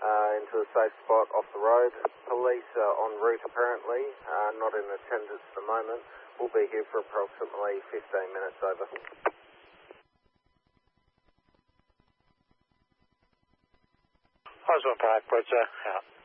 into a safe spot off the road. Police are en route apparently, not in attendance at the moment. We'll be here for approximately 15 minutes, over. Osborne Park, Bridger, out.